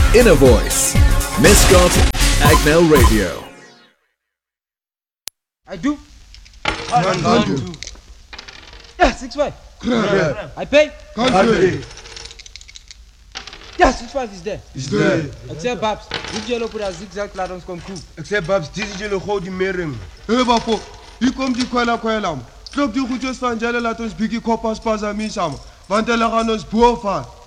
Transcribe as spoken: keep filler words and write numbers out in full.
Inner Voice. Mascot Agmel Radio. I do. One, one, two. Yeah, six five. Yeah. I pay. Country. Yeah, six five is there. Is there. Except Babs. Dit jullie op dat zigzag laat ons kom koop. Except Babs, dit is jullie gouden mering. Hé, bafo. Hier komt die kwela kwela. Klop die goedjes van jullie, laat ons biggie koppers pas aan mij samen. Want hij gaan ons boven.